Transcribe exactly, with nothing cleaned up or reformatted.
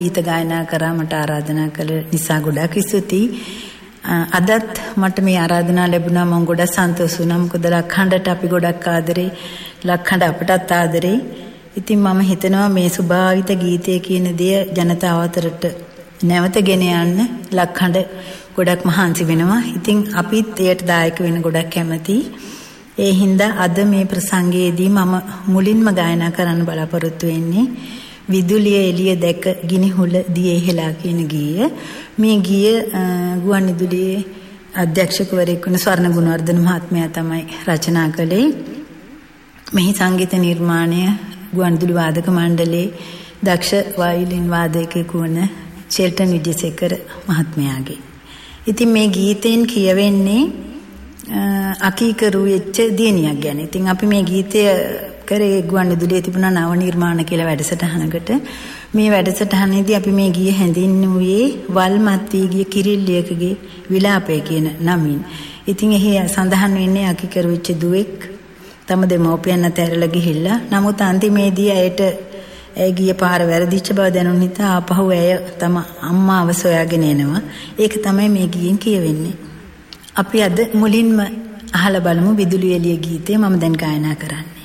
ගීත ගායනා කරා මට ආරාධනා කළ නිසා ගොඩක් ස්තුතියි. අදත් මට මේ ආරාධනා ලැබුණා මම ගොඩක් සන්තෝෂ වුණා. මොකද ලක්හඬට අපි ගොඩක් ආදරේ, ලක්හඬ අපටත් ආදරේ. ඉතින් මම හිතනවා මේ සුභාවිත ගීතය කියන දේ ජනතාව අතරට නැවත ගෙන යන්න ලක්හඬ ගොඩක් මහන්සි වෙනවා. ඉතින් අපිත් ඒට දායක වෙන ගොඩක් කැමතියි. ඒ හින්දා අද මේ ප්‍රසංගයේදී මම මුලින්ම ගායනා කරන්න බලාපොරොත්තු වෙන්නේ විදුලිය එළිය දැක ගිනිහුල දියේ හෙලා කියන ගීය. මේ ගීය ගුවන් විදුලියේ අධ්‍යක්ෂකවරයෙක් වන ස්වර්ණ ගුණවර්ධන මහත්මයා තමයි රචනා කළේ. මෙහි සංගීත නිර්මාණය ගුවන් විදුලි වාදක මණ්ඩලයේ දක්ෂ වයලින් වාදකයෙකු වන චෙල්ටන් විජේසේකර මහත්මයාගේ. ඉතින් මේ ගීතෙන් කියවෙන්නේ අකීකරු වෙච්ච දියණියක් ගැන. ඉතින් අපි මේ ගීතය කරේ ගුවන් විදුලියේ තිබුණා නව නිර්මාණ කියලා වැඩසටහනකට. මේ වැඩසටහනේදී අපි මේ ගීය හැඳින්වුවේ වල්මත් වී ගිය කිරිල්ලියකගේ විලාපය කියන නමින්. ඉතින් එහි සඳහන් වෙන්නේ අකීකරු වෙච්ච දුවෙක් තම දෙමෝපියන් අතහැරලා ගිහිල්ලා. නමුත් අන්තිමේදී ඇයට ඇය ගිය පාර වැරදිච්ච බව දැනුන නිසා ආපහු ඇය තම අම්මාව සොයාගෙන එනවා. ඒක තමයි මේ ගීයෙන් කියවෙන්නේ. අපි අද මුලින්ම අහලා බලමු විදුලි එළිය ගීතය මම දැන් ගායනා කරන්නේ.